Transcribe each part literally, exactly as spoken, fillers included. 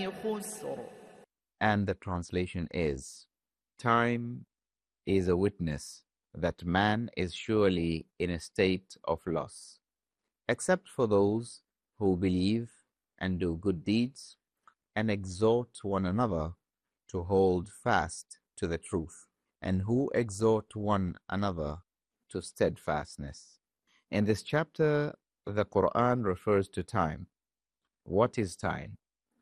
خسر. And the translation is, time is a witness that man is surely in a state of loss, except for those who believe and do good deeds and exhort one another to hold fast to the truth, and who exhort one another to steadfastness. In this chapter, the Quran refers to time. What is time?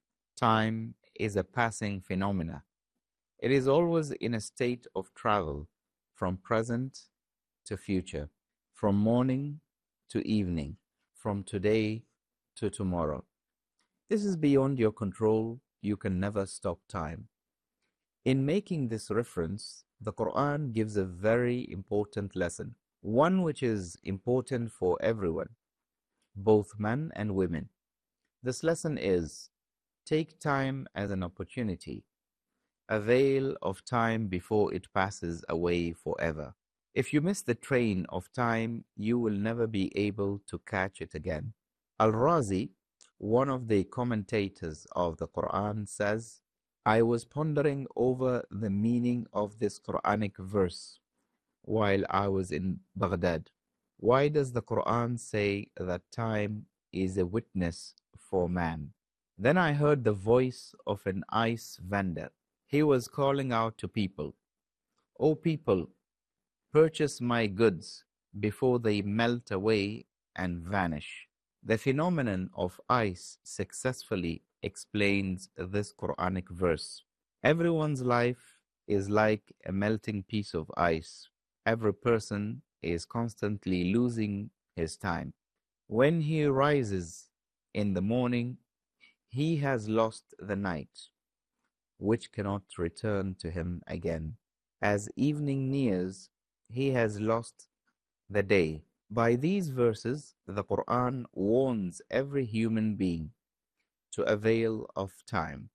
Time is a passing phenomena. It is always in a state of travel from present to future, from morning to evening, from today to tomorrow. This is beyond your control. You can never stop time. In making this reference, the Quran gives a very important lesson, one which is important for everyone, both men and women. This lesson is, take time as an opportunity. Avail of time before it passes away forever. If you miss the train of time, you will never be able to catch it again. Al-Razi, one of the commentators of the Quran, says, I was pondering over the meaning of this Quranic verse while I was in Baghdad. Why does the Quran say that time is a witness for man? Then I heard the voice of an ice vendor. He was calling out to people, O people, purchase my goods before they melt away and vanish. The phenomenon of ice successfully explains this Quranic verse. Everyone's life is like a melting piece of ice. Every person is constantly losing his time. When he rises in the morning, he has lost the night, which cannot return to him again. As evening nears, he has lost the day. By these verses, the Quran warns every human being to avail of time.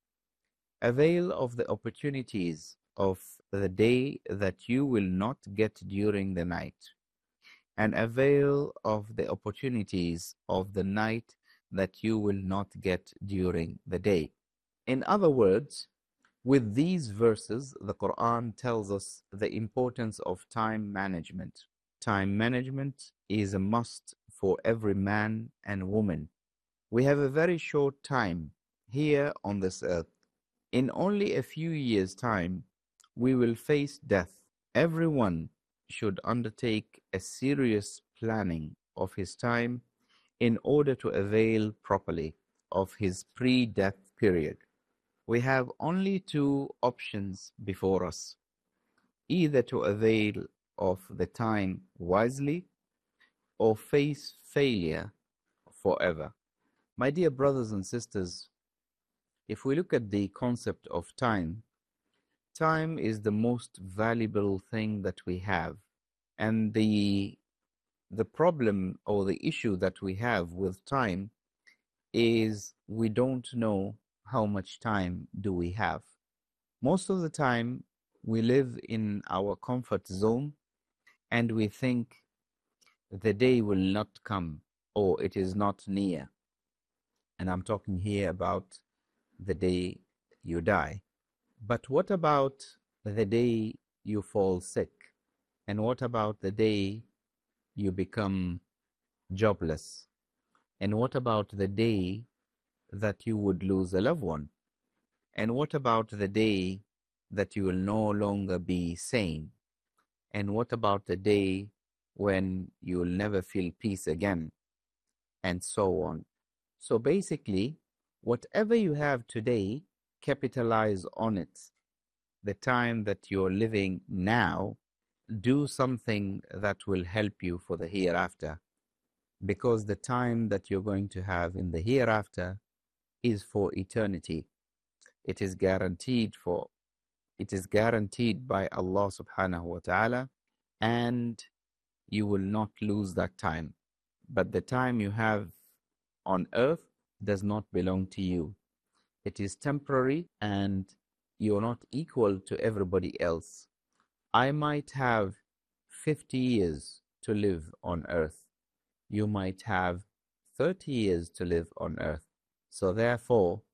Avail of the opportunities of the day that you will not get during the night, and avail of the opportunities of the night that you will not get during the day. In other words, with these verses, the Quran tells us the importance of time management. Time management is a must for every man and woman. We have a very short time here on this earth. In only a few years' time, we will face death. Everyone should undertake a serious planning of his time in order to avail properly of his pre-death period. We have only two options before us, either to avail of the time wisely or face failure forever. My dear brothers and sisters, if we look at the concept of time, time is the most valuable thing that we have. And the, the problem or the issue that we have with time is we don't know how much time do we have. Most of the time, we live in our comfort zone and we think the day will not come or it is not near. And I'm talking here about the day you die. But what about the day you fall sick? And what about the day you become jobless? And what about the day that you would lose a loved one? And what about the day that you will no longer be sane? And what about the day when you will never feel peace again? And so on. So basically, whatever you have today, capitalize on it. The time that you're living now, do something that will help you for the hereafter. Because the time that you're going to have in the hereafter is for eternity. It is guaranteed for, it is guaranteed by Allah subhanahu wa ta'ala, and you will not lose that time. But the time you have on earth does not belong to you. It is temporary and you're not equal to everybody else. I might have fifty years to live on earth. You might have thirty years to live on earth. So therefore,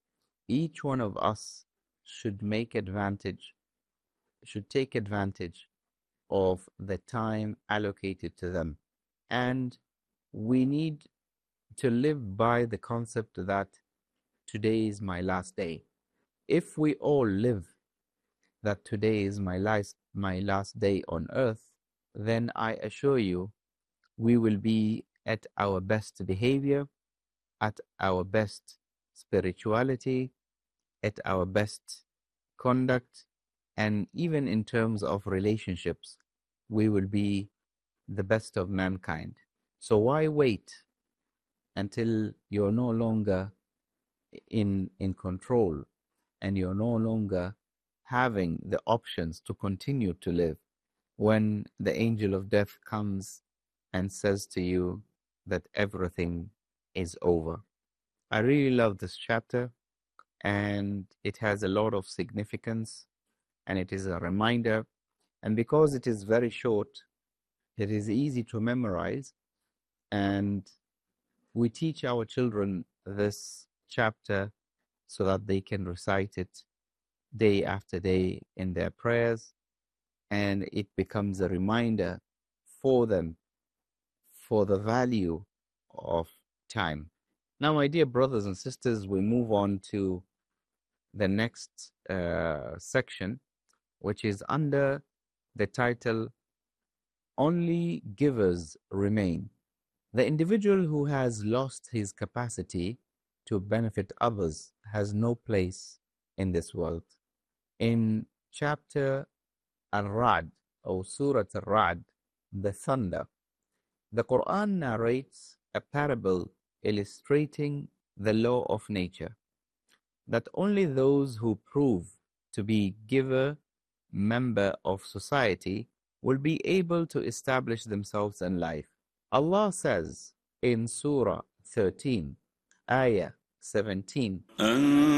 each one of us should make advantage, should take advantage of the time allocated to them. And we need to live by the concept that today is my last day. If we all live that today is my last, my last day on earth, then I assure you, we will be at our best behavior, at our best spirituality, at our best conduct, and even in terms of relationships, we will be the best of mankind. So why wait until you're no longer in in control and you're no longer having the options to continue to live when the angel of death comes and says to you that everything is over? I really love this chapter, and it has a lot of significance, and it is a reminder. And because it is very short, it is easy to memorize, and we teach our children this chapter so that they can recite it day after day in their prayers, and it becomes a reminder for them for the value of time. Now, my dear brothers and sisters, we move on to the next uh, section, which is under the title, Only Givers Remain. The individual who has lost his capacity to benefit others has no place in this world. In chapter Al-Ra'd, or Surah Al-Ra'd, the thunder, the Quran narrates a parable illustrating the law of nature, that only those who prove to be giver member of society will be able to establish themselves in life. Allah says in Surah thirteen, Ayah seventeen,